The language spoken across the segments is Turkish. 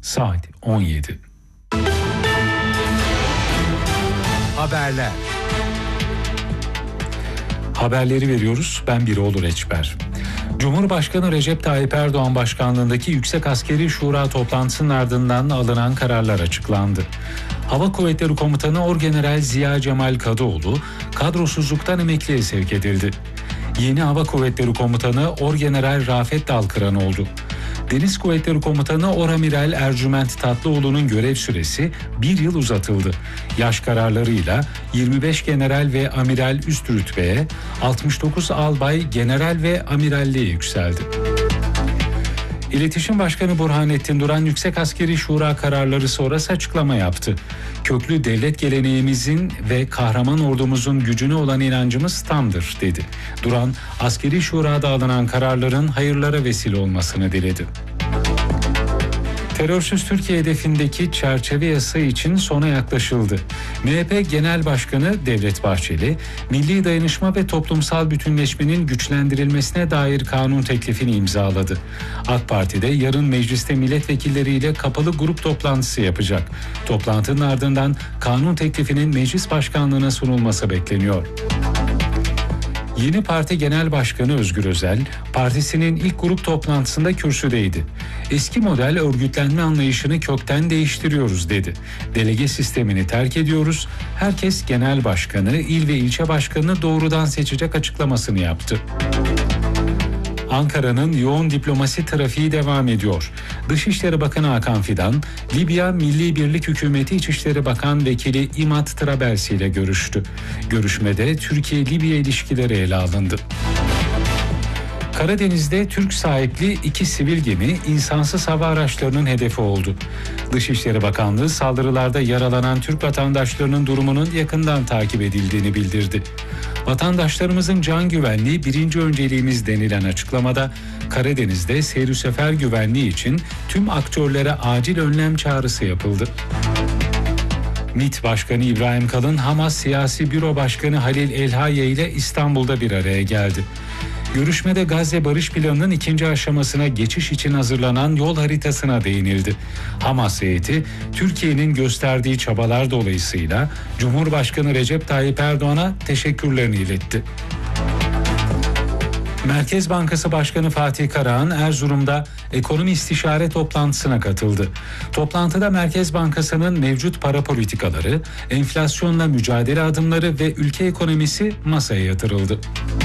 Saat 17. Haberler. Haberleri veriyoruz. Ben Biroğlu Reçber. Cumhurbaşkanı Recep Tayyip Erdoğan başkanlığındaki Yüksek Askeri Şura toplantısının ardından alınan kararlar açıklandı. Hava Kuvvetleri Komutanı Orgeneral Ziya Cemal Kadıoğlu kadrosuzluktan emekliye sevk edildi. Yeni Hava Kuvvetleri Komutanı Orgeneral Rafet Dalkıran oldu. Deniz Kuvvetleri Komutanı Oramiral Ercüment Tatlıoğlu'nun görev süresi 1 yıl uzatıldı. Yaş kararlarıyla 25 general ve amiral üst rütbeye, 69 albay general ve amiralliğe yükseldi. İletişim Başkanı Burhanettin Duran Yüksek Askeri Şura kararları sonrası açıklama yaptı. Köklü devlet geleneğimizin ve kahraman ordumuzun gücüne olan inancımız tamdır dedi. Duran, Askeri Şura'da alınan kararların hayırlara vesile olmasını diledi. Terörsüz Türkiye hedefindeki çerçeve yasa için sona yaklaşıldı. MHP Genel Başkanı Devlet Bahçeli, milli dayanışma ve toplumsal bütünleşmenin güçlendirilmesine dair kanun teklifini imzaladı. AK Parti'de yarın mecliste milletvekilleriyle kapalı grup toplantısı yapacak. Toplantının ardından kanun teklifinin meclis başkanlığına sunulması bekleniyor. Yeni Parti Genel Başkanı Özgür Özel, partisinin ilk grup toplantısında kürsüdeydi. Eski model örgütlenme anlayışını kökten değiştiriyoruz dedi. Delege sistemini terk ediyoruz, herkes genel başkanı, il ve ilçe başkanını doğrudan seçecek açıklamasını yaptı. Ankara'nın yoğun diplomasi trafiği devam ediyor. Dışişleri Bakanı Hakan Fidan, Libya Milli Birlik Hükümeti İçişleri Bakan Vekili İmad Trabelsi ile görüştü. Görüşmede Türkiye-Libya ilişkileri ele alındı. Karadeniz'de Türk sahipli 2 sivil gemi insansız hava araçlarının hedefi oldu. Dışişleri Bakanlığı saldırılarda yaralanan Türk vatandaşlarının durumunun yakından takip edildiğini bildirdi. Vatandaşlarımızın can güvenliği birinci önceliğimiz denilen açıklamada Karadeniz'de seyir sefer güvenliği için tüm aktörlere acil önlem çağrısı yapıldı. MİT Başkanı İbrahim Kalın, Hamas Siyasi Büro Başkanı Halil El-Hayye ile İstanbul'da bir araya geldi. Görüşmede Gazze Barış Planı'nın 2. aşamasına geçiş için hazırlanan yol haritasına değinildi. Hamas heyeti, Türkiye'nin gösterdiği çabalar dolayısıyla Cumhurbaşkanı Recep Tayyip Erdoğan'a teşekkürlerini iletti. Merkez Bankası Başkanı Fatih Karahan Erzurum'da ekonomi istişare toplantısına katıldı. Toplantıda Merkez Bankası'nın mevcut para politikaları, enflasyonla mücadele adımları ve ülke ekonomisi masaya yatırıldı.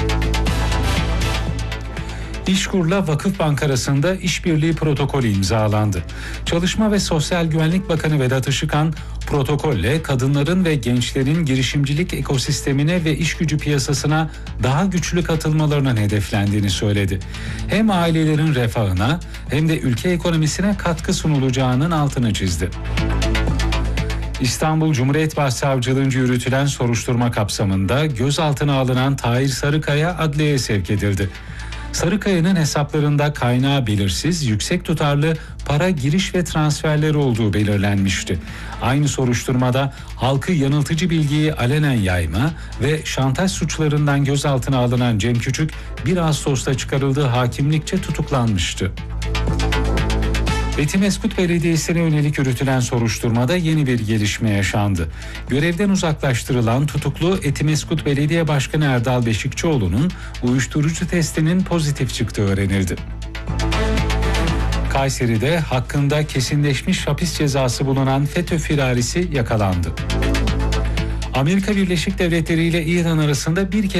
İşkur'la Vakıfbank arasında işbirliği protokolü imzalandı. Çalışma ve Sosyal Güvenlik Bakanı Vedat Işıkhan, protokolle kadınların ve gençlerin girişimcilik ekosistemine ve işgücü piyasasına daha güçlü katılmalarının hedeflendiğini söyledi. Hem ailelerin refahına hem de ülke ekonomisine katkı sunulacağının altını çizdi. İstanbul Cumhuriyet Başsavcılığınca yürütülen soruşturma kapsamında gözaltına alınan Tahir Sarıkaya adliyeye sevk edildi. Sarıkaya'nın hesaplarında kaynağı belirsiz, yüksek tutarlı para giriş ve transferleri olduğu belirlenmişti. Aynı soruşturmada halkı yanıltıcı bilgiyi alenen yayma ve şantaj suçlarından gözaltına alınan Cem Küçük 1 Ağustos'ta çıkarıldığı hakimlikçe tutuklanmıştı. Etimesgut Belediyesi'ne yönelik yürütülen soruşturmada yeni bir gelişme yaşandı. Görevden uzaklaştırılan tutuklu Etimesgut Belediye Başkanı Erdal Beşikçioğlu'nun uyuşturucu testinin pozitif çıktığı öğrenildi. Kayseri'de hakkında kesinleşmiş hapis cezası bulunan FETÖ firarisi yakalandı. Amerika Birleşik Devletleri ile İran arasında bir kez